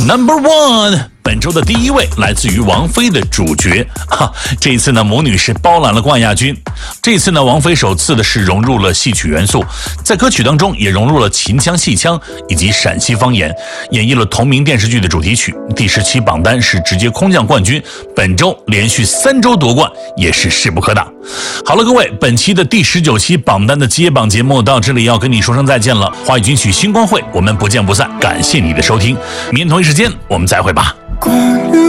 Number one， 本周的第一位来自于王菲的主角这一次呢，母女是包揽了冠亚军。这一次呢，王菲首次的是融入了戏曲元素，在歌曲当中也融入了秦腔、戏腔以及陕西方言，演绎了同名电视剧的主题曲。第17榜单是直接空降冠军，本周连续3周夺冠也是势不可挡。好了，各位，本期的第19期榜单的接榜节目到这里要跟你说声再见了。华语金曲星光会，我们不见不散，感谢你的收听，明天同一时间我们再会吧。